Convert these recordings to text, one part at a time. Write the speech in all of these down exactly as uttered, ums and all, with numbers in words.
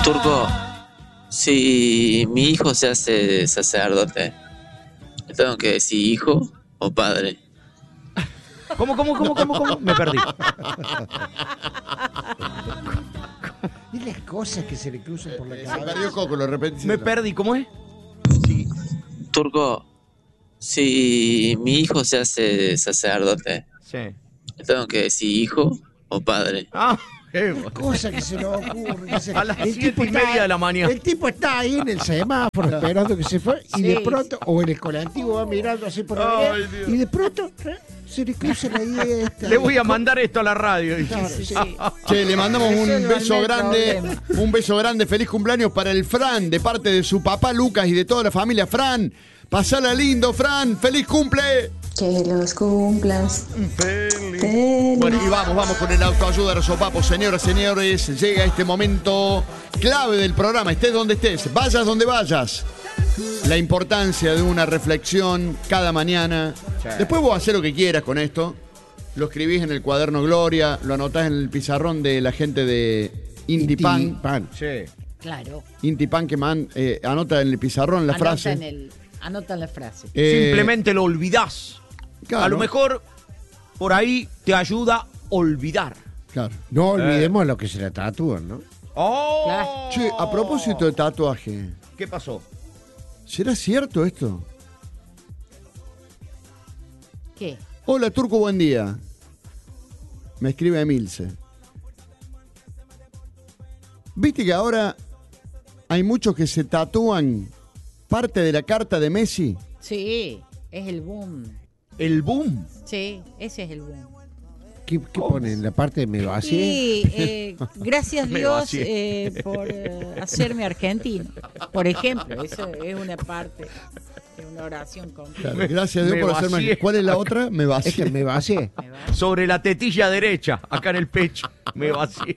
Turco, si mi hijo se hace sacerdote, ¿le tengo que decir hijo o padre? ¿Cómo, cómo, cómo, cómo, cómo? Me perdí. Y las cosas que se le cruzan por la cabeza. Se perdió Coco, lo repetí. Me perdí, ¿cómo es? Sí. Turco, si mi hijo se hace sacerdote, Sí. ¿le tengo que decir hijo o padre? Ah, qué Las cosas que se le ocurren. que se- A las el siete tipo y está- media de la mañana. El tipo está ahí en el semáforo esperando que se fue y Sí. de pronto, o en el colectivo va mirando así por la Ay, vereda, Dios. y de pronto eh, se le cruza la idea esta. Le voy a mandar esto a la radio. Claro, Sí, sí. sí. Che, le mandamos un Resuélvanme beso el grande, problema. un beso grande, feliz cumpleaños para el Fran, de parte de su papá Lucas y de toda la familia. Fran, pasala lindo, Fran, feliz cumple. Que los cumplas. Feliz. Bueno, y vamos, vamos con el autoayuda de los sopapos. Señoras, señores, llega este momento clave del programa. Estés donde estés, vayas donde vayas. La importancia de una reflexión cada mañana. Después vos hacer lo que quieras con esto. Lo escribís en el cuaderno Gloria, lo anotás en el pizarrón de la gente de Intipan. Pan. Sí. Claro. Intipan que man, eh, anota en el pizarrón la Anotan frase. el, anotan la frase. Eh, Simplemente lo olvidás. claro, A lo mejor por ahí te ayuda a olvidar. Claro. No olvidemos lo que se le tatúan, ¿no? ¡Oh! Claro. Che, a propósito de tatuaje, ¿Qué pasó? ¿será cierto esto? ¿Qué? Hola, Turco, buen día. Me escribe Emilce. ¿Viste que ahora hay muchos que se tatúan parte de la carta de Messi? Sí, es el boom. El boom. Sí, ese es el boom. ¿Qué, qué pone en la parte de me vacíe? Y eh, gracias Me Dios vacié. eh, por eh, hacerme argentino. Por ejemplo, eso es una parte de una oración completa. Claro, gracias a Dios Me por hacerme. vacié. ¿Cuál es la otra? Me Es vacié. que me vacíe. Me va. Sobre la tetilla derecha, acá en el pecho. Me vacié.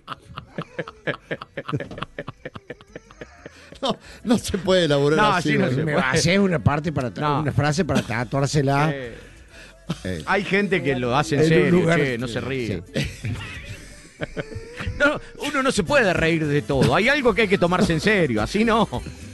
No, no se puede elaborar No, así. así no boludo. se Me puede. vacíe es una parte para No. una frase para tatuársela. Eh, Eh, hay gente que lo hace en En un serio, lugar- che, no se ríe. sí. No, uno no se puede reír de todo. Hay algo que hay que tomarse en serio, así no.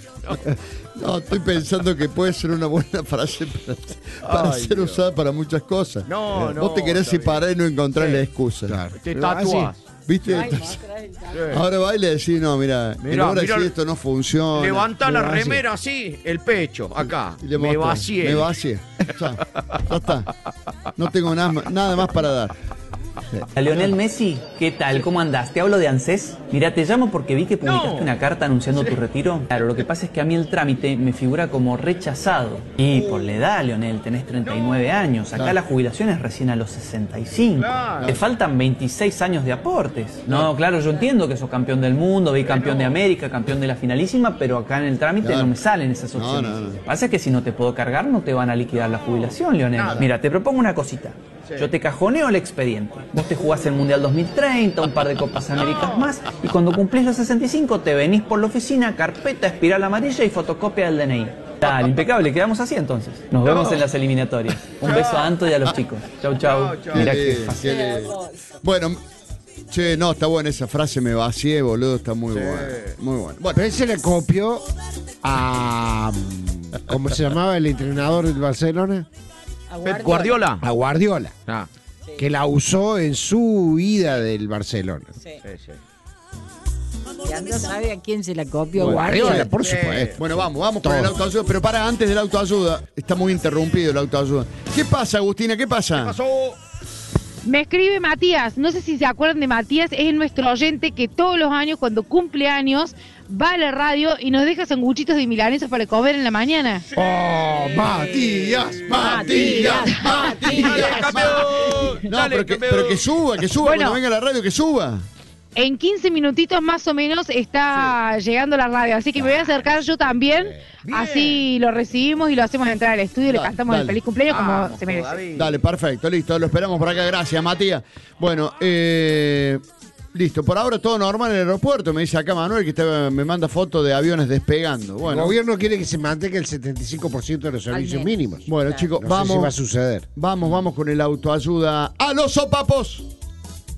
No, estoy pensando que puede ser una buena frase para, para Ay, ser Dios. usada para muchas cosas. No, no, Vos te querés está bien. separar y no encontrar Sí. la excusa. Claro. Te Pero así, tatúas. ¿Viste? Ay, Entonces, otra vez el- ahora va y le decís, no, mira, Mirá, ahora mirá, si esto no funciona. Levantá Me la vacié. remera así, el pecho, acá. Y le Me mostrás, vacié. Me vacié. Ya, ya está. No tengo nada, nada más para dar. A Lionel Messi, ¿qué tal? ¿Cómo andás? Te hablo de ANSES. Mira, te llamo porque vi que publicaste No. una carta anunciando tu retiro. Claro, lo que pasa es que a mí el trámite me figura como rechazado. Y por la edad, Lionel, tenés treinta y nueve años. Acá Claro. la jubilación es recién a los sesenta y cinco. Claro. Te faltan veintiséis años de aportes. No, claro, yo entiendo que sos campeón del mundo, campeón de América, campeón de la finalísima, pero acá en el trámite Claro. no me salen esas No, opciones. no, no. Lo que pasa es que si no te puedo cargar, no te van a liquidar la jubilación, Lionel. Mira, te propongo una cosita. Yo te cajoneo el expediente. Vos te jugás el Mundial dos mil treinta, un par de Copas Américas más, y cuando cumplís los sesenta y cinco te venís por la oficina, carpeta, espiral amarilla y fotocopia del D N I. Dale, impecable, quedamos así entonces. Nos vemos en las eliminatorias. Un beso a Anto y a los chicos. Chau, chau. Mirá Qué qué le- fácil. qué le- Bueno, che, no, está buena esa frase, me vacié, boludo, está muy buena. Muy buena. Bueno, Pero él se le copió a. ¿Cómo se llamaba el entrenador del Barcelona? a Pep Guardiola. A Guardiola. Ah, Que la usó en su ida del Barcelona. Sí. sí, sí. Y anda sabe a quién se la copió Guardiola, Guardiola. por supuesto. bueno, vamos, vamos con el Todo. autoayuda. Pero para, antes del autoayuda, está muy interrumpido el autoayuda. ¿Qué pasa, Agustina? ¿Qué pasa? Pasó. Me escribe Matías, no sé si se acuerdan de Matías, es nuestro oyente que todos los años cuando cumple años va a la radio y nos deja sanguchitos de milanesas para comer en la mañana. ¡Oh, Matías! ¡Matías! ¡Matías! campeón! No, Dale, pero, que, campeón. pero que suba, que suba, Bueno. cuando venga a la radio, que suba. En quince minutitos más o menos está llegando la radio, así que me voy a acercar yo también, Bien. así lo recibimos y lo hacemos entrar al estudio y le Dale, cantamos el dale. feliz cumpleaños como Vamos, se merece. David. Dale, perfecto, listo, lo esperamos por acá, gracias, Matías. Bueno, eh, listo, por ahora todo normal en el aeropuerto, me dice acá Manuel que está- me manda fotos de aviones despegando. El Bueno, gobierno quiere que se mantenga el setenta y cinco por ciento de los servicios menos. mínimos. bueno chicos, No sé si va a vamos, suceder. vamos, vamos con el autoayuda a los sopapos.